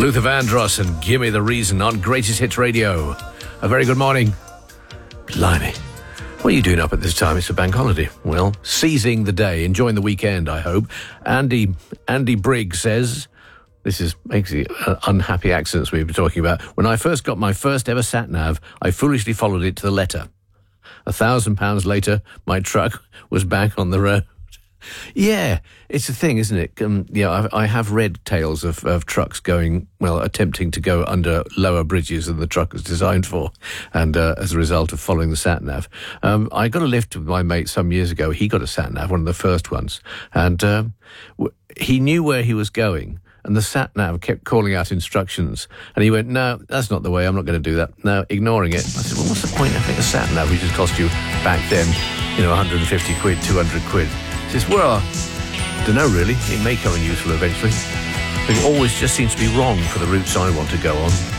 Luther Vandross and Gimme the Reason on Greatest Hits Radio. A very good morning. Blimey. What are you doing up at this time? It's a bank holiday. Well, seizing the day, enjoying the weekend, I hope. Andy Briggs says, this is basically unhappy accents we were talking about. When I first got my first ever sat-nav, I foolishly followed it to the letter. £1,000 later, my truck was back on the road. Yeah, it's a thing, isn't it? I have read tales of trucks going, attempting to go under lower bridges than the truck was designed for, and as a result of following the sat-nav. I got a lift with my mate some years ago. He got a sat-nav, one of the first ones, and he knew where he was going, and the sat-nav kept calling out instructions, and he went, no, that's not the way, I'm not going to do that. No, ignoring it. I said, well, what's the point of having a sat-nav which just cost you back then, 150 quid, 200 quid? He says, well, I don't know really. It may come in useful eventually. But it always just seems to be wrong for the routes I want to go on.